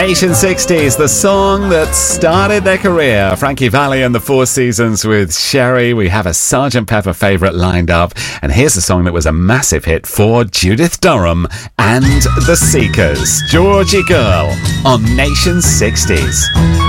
Nation 60s, the song that started their career. Frankie Valli and the Four Seasons with Sherry. We have a Sgt. Pepper favourite lined up. And here's a song that was a massive hit for Judith Durham and the Seekers. Georgie Girl on Nation 60s.